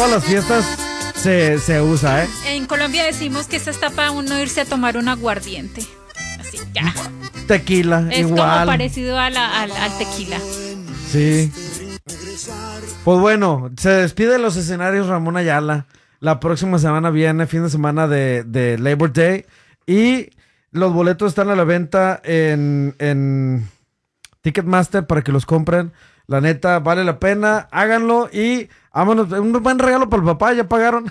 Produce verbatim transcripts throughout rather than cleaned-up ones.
todas las fiestas se, se usa, ¿eh? En Colombia decimos que esta está para uno irse a tomar un aguardiente. Así, ya. Tequila, es igual. Es como parecido a la, al, al tequila. Sí. Pues bueno, se despide de los escenarios Ramón Ayala. La próxima semana viene, fin de semana de, de Labor Day. Y los boletos están a la venta en, en Ticketmaster para que los compren. La neta, vale la pena. Háganlo y vámonos. Un buen regalo para el papá, ya pagaron.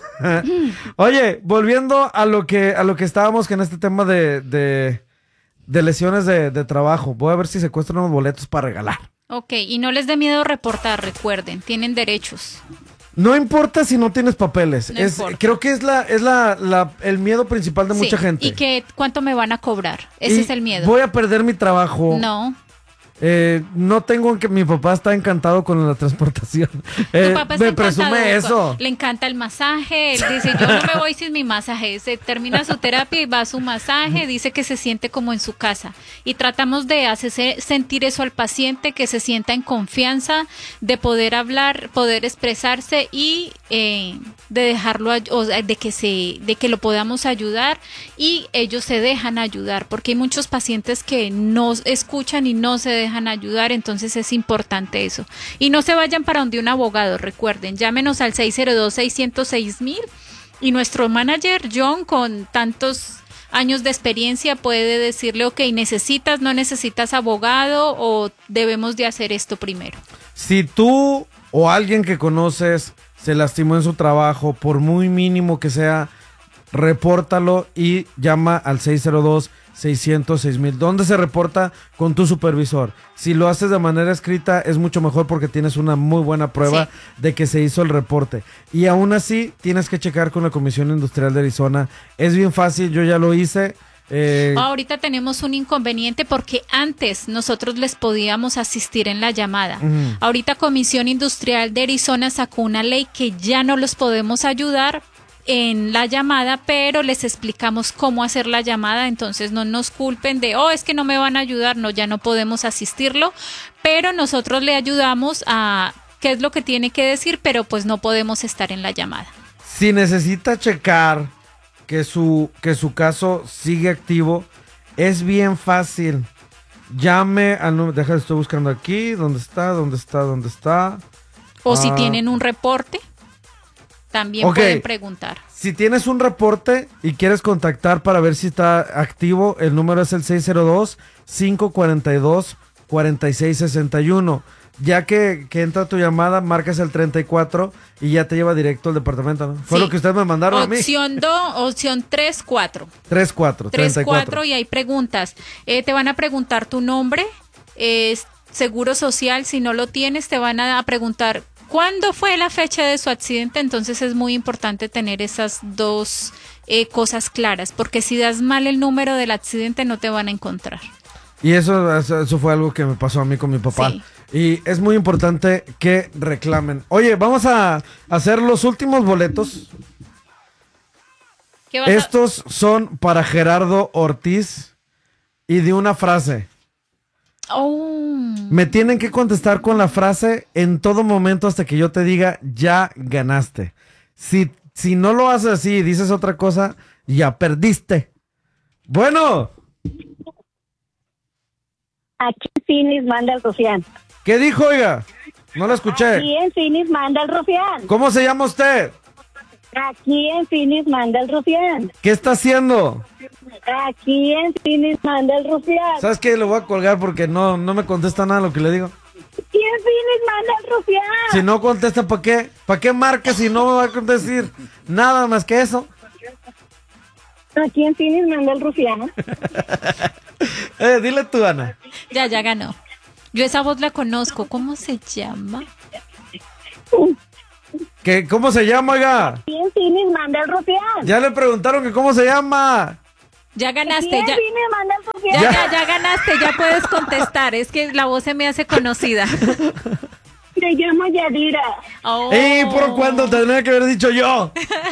Oye, volviendo a lo que a lo que estábamos, que en este tema de, de, de lesiones de, de trabajo. Voy a ver si secuestran unos boletos para regalar. Ok, y no les dé miedo reportar, recuerden, tienen derechos. No importa si no tienes papeles. No es, creo que es la es la, la el miedo principal de sí, mucha gente. Y que cuánto me van a cobrar. Ese y es el miedo. Voy a perder mi trabajo. No. Eh, no tengo que mi papá está encantado con la transportación. Eh, tu papá me está presume eso. Le encanta el masaje. Él dice, yo no me voy sin mi masaje. Se termina su terapia y va a su masaje. Dice que se siente como en su casa. Y tratamos de hacer sentir eso al paciente, que se sienta en confianza, de poder hablar, poder expresarse y eh, de dejarlo, o de que se, de que lo podamos ayudar y ellos se dejan ayudar, porque hay muchos pacientes que no escuchan y no se dejan dejan ayudar, entonces es importante eso. Y no se vayan para donde un abogado, recuerden, llámenos al seis cero dos, seis cero seis mil y nuestro manager John, con tantos años de experiencia, puede decirle, ok, necesitas, no necesitas abogado o debemos de hacer esto primero. Si tú o alguien que conoces se lastimó en su trabajo, por muy mínimo que sea, repórtalo y llama al seis cero dos, seis cero seis mil. ¿Dónde se reporta? Con tu supervisor. Si lo haces de manera escrita es mucho mejor porque tienes una muy buena prueba sí. de que se hizo el reporte. Y aún así tienes que checar con la Comisión Industrial de Arizona. Es bien fácil, yo ya lo hice. Eh... Ahorita tenemos un inconveniente porque antes nosotros les podíamos asistir en la llamada. Uh-huh. Ahorita Comisión Industrial de Arizona sacó una ley que ya no los podemos ayudar en la llamada, pero les explicamos cómo hacer la llamada, entonces no nos culpen de, oh, es que no me van a ayudar, no, ya no podemos asistirlo, pero nosotros le ayudamos a qué es lo que tiene que decir, pero pues no podemos estar en la llamada. Si necesita checar que su, que su caso sigue activo, es bien fácil. Llame al número, déjame, estoy buscando aquí, ¿dónde está? ¿Dónde está? ¿Dónde está? O ah. si tienen un reporte, también okay. pueden preguntar. Si tienes un reporte y quieres contactar para ver si está activo, el número es el seis cero dos, cinco cuatro dos, cuatro seis seis uno. Ya que, que entra tu llamada, marcas el treinta y cuatro y ya te lleva directo al departamento, ¿no? Fue sí. lo que ustedes me mandaron opción a mí. dos, opción tres cuatro. tres cuatro, treinta y cuatro y hay preguntas. Eh, te van a preguntar tu nombre, eh, seguro social, si no lo tienes, te van a preguntar ¿cuándo fue la fecha de su accidente? Entonces es muy importante tener esas dos eh, cosas claras, porque si das mal el número del accidente no te van a encontrar. Y eso, eso fue algo que me pasó a mí con mi papá. Sí. Y es muy importante que reclamen. Oye, vamos a hacer los últimos boletos. ¿Qué vas Estos a... son para Gerardo Ortiz y de una frase. Oh. Me tienen que contestar con la frase en todo momento hasta que yo te diga ya ganaste. Si, si no lo haces así y dices otra cosa, ya perdiste. Bueno. Aquí en Phoenix manda el rufián. ¿Qué dijo, oiga? No la escuché. Aquí en Phoenix manda el rufián. ¿Cómo se llama usted? Aquí en Phoenix manda el rufián. ¿Qué está haciendo? Aquí en Phoenix manda el rufián. ¿Sabes qué? Le voy a colgar porque no, no me contesta nada lo que le digo. Aquí en Phoenix manda el rufián. Si no contesta, ¿para qué? ¿Para qué marca si no me va a decir nada más que eso? Aquí en Phoenix manda el rufián. eh, dile tú, Ana. Ya, ya ganó. Yo esa voz la conozco. ¿Cómo se llama? ¿Qué, ¿Cómo se llama, oiga? Aquí en Phoenix manda el rufián. Ya le preguntaron que cómo se llama. Ya ganaste, ya, manda el rufián. ya, ya, ya ganaste, ya puedes contestar. Es que la voz se me hace conocida. Me llamo Yadira. Oh. ¿Y por cuándo tendría que haber dicho yo?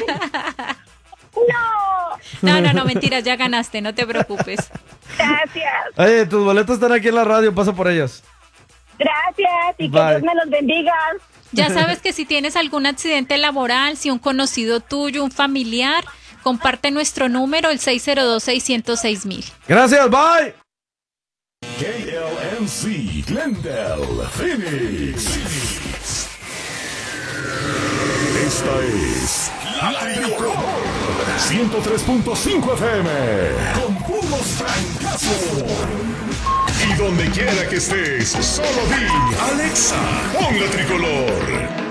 No. No, no, no, mentiras, ya ganaste, no te preocupes. Gracias. Oye, tus boletos están aquí en la radio, pasa por ellos. Gracias y Bye. que Dios me los bendiga. Ya sabes que si tienes algún accidente laboral, si un conocido tuyo, un familiar, comparte nuestro número, el seis cero dos, seis cero seis mil. Gracias, bye. K L M C, Glendale, Phoenix. Esta es La Tricolor ciento tres punto cinco F M con puros francazos. Y donde quiera que estés, solo di Alexa, pon La Tricolor.